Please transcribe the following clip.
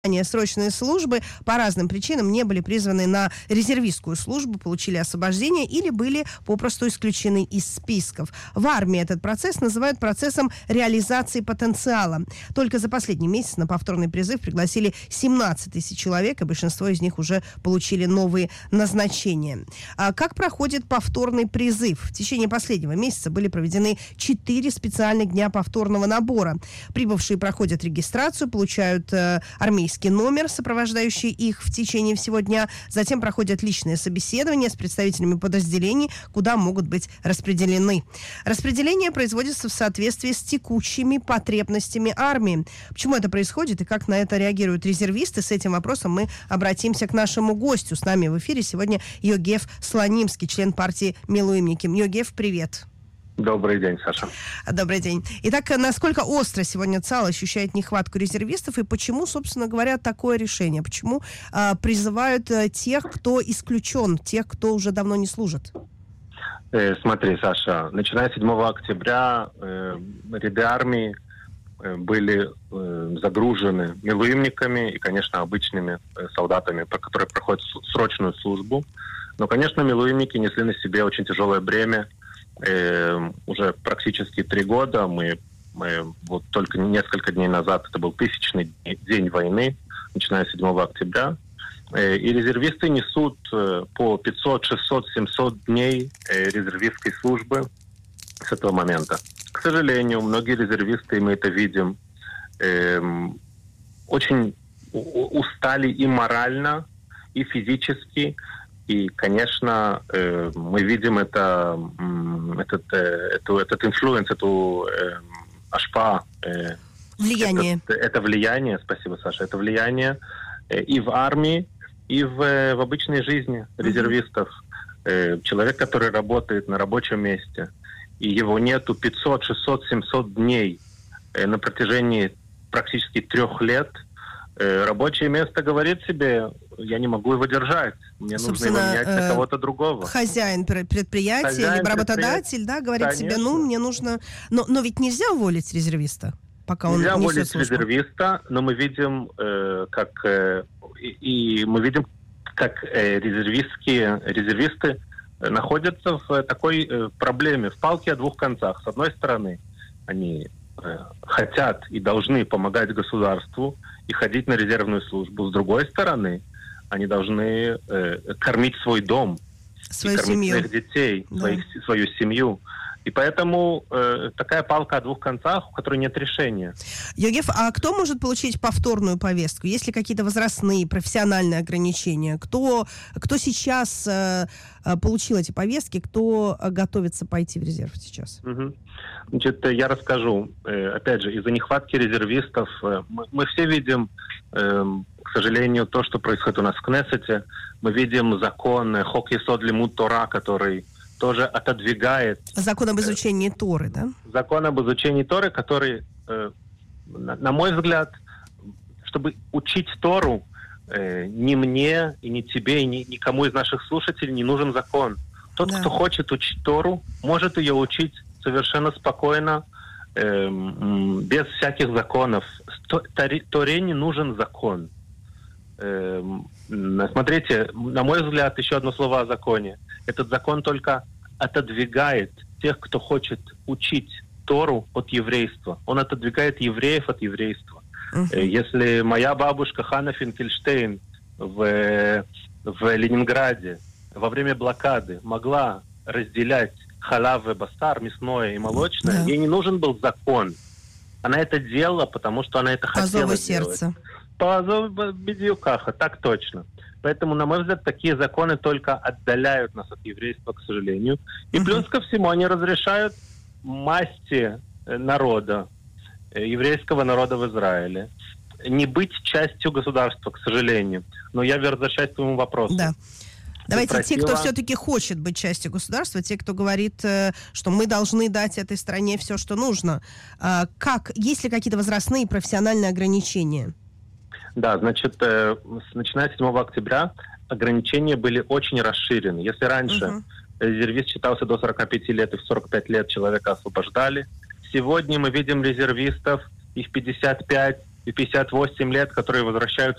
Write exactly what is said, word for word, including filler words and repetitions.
срочной службы по разным причинам не были призваны на резервистскую службу, получили освобождение или были попросту исключены из списков. В армии этот процесс называют процессом реализации потенциала. Только за последний месяц на повторный призыв пригласили семнадцать тысяч человек, и большинство из них уже получили новые назначения. А как проходит повторный призыв? В течение последнего месяца были проведены четыре специальных дня повторного набора. Прибывшие проходят регистрацию, получают э, армейские номер, сопровождающий их в течение всего дня. Затем проходят личные собеседования с представителями подразделений, куда могут быть распределены. Распределение производится в соответствии с текущими потребностями армии. Почему это происходит и как на это реагируют резервисты? С этим вопросом мы обратимся к нашему гостю. С нами в эфире сегодня Йогеф Слонимский, член партии «Милуимники». Йогеф, привет. Добрый день, Саша. Добрый день. Итак, насколько остро сегодня ЦАЛ ощущает нехватку резервистов и почему, собственно говоря, такое решение? Почему э, призывают э, тех, кто исключен, тех, кто уже давно не служит? Э, смотри, Саша, начиная с седьмого октября э, ряды армии э, были э, загружены милуимниками и, конечно, обычными э, солдатами, которые проходят срочную службу. Но, конечно, милуимники несли на себе очень тяжелое бремя. Э, уже практически три года. Мы, мы вот только несколько дней назад, это был тысячный день войны, начиная с седьмого октября. Э, и резервисты несут э, по пятьсот, шестьсот, семьсот дней э, резервистской службы с этого момента. К сожалению, многие резервисты, и мы это видим, э, очень устали и морально, и физически. И, конечно, э, мы видим это, этот, э, эту, этот инфлюенс, эту э, ашпа. Э, влияние. Это, это влияние, спасибо, Саша, это влияние э, и в армии, и в, э, в обычной жизни резервистов. Э, человек, который работает на рабочем месте, и его нету пятьсот, шестьсот, семьсот дней э, на протяжении практически трех лет, э, рабочее место говорит себе: я не могу его держать. Мне Собственно, нужно его менять на кого-то другого. Хозяин предприятия, Хозяин либо работодатель, да, говорит Конечно. себе, ну, мне нужно... Но, но ведь нельзя уволить резервиста, пока нельзя он несет уволить службу. резервиста, но мы видим, э, как... Э, и, и мы видим, как э, резервистские, резервисты находятся в такой э, проблеме, в палке о двух концах. С одной стороны, они э, хотят и должны помогать государству и ходить на резервную службу. С другой стороны, они должны э, кормить свой дом, свою кормить семью. своих детей, Да. своих, свою семью. И поэтому э, такая палка о двух концах, у которой нет решения. Йогеф, а кто может получить повторную повестку? Есть ли какие-то возрастные, профессиональные ограничения? Кто, кто сейчас э, получил эти повестки? Кто готовится пойти в резерв сейчас? Угу. Значит, я расскажу. Э, опять же, из-за нехватки резервистов э, мы, мы все видим... Э, К сожалению, то, что происходит у нас в Кнессете, мы видим закон Хок-Есод Лимуд Тора, который тоже отодвигает... Закон об изучении э, Торы, да? Закон об изучении Торы, который, э, на, на мой взгляд, чтобы учить Тору, э, ни мне, и ни тебе, и ни, никому из наших слушателей не нужен закон. Тот, да. кто хочет учить Тору, может ее учить совершенно спокойно, э, без всяких законов. Торе, Торе не нужен закон. Смотрите, на мой взгляд, еще одно слово о законе. Этот закон только отодвигает тех, кто хочет учить Тору от еврейства. Он отодвигает евреев от еврейства. Uh-huh. Если моя бабушка Ханна Финкельштейн в, в Ленинграде во время блокады могла разделять халав и басар, мясное и молочное, uh-huh. ей не нужен был закон. Она это делала, потому что она это По хотела зову сердца. По зову бедюкаха, так точно. Поэтому, на мой взгляд, такие законы только отдаляют нас от еврейства, к сожалению. И uh-huh. плюс ко всему они разрешают массе народа, еврейского народа в Израиле, не быть частью государства, к сожалению. Но я возвращаюсь к твоему вопросу. Да. Давайте просила... те, кто все-таки хочет быть частью государства, те, кто говорит, что мы должны дать этой стране все, что нужно. Как? Есть ли какие-то возрастные профессиональные ограничения? Да, значит, э, начиная с седьмого октября ограничения были очень расширены. Если раньше uh-huh. резервист считался до сорока пяти лет, и в сорок пять лет человека освобождали, сегодня мы видим резервистов, их пятьдесят пять, и пятьдесят восемь лет, которые возвращаются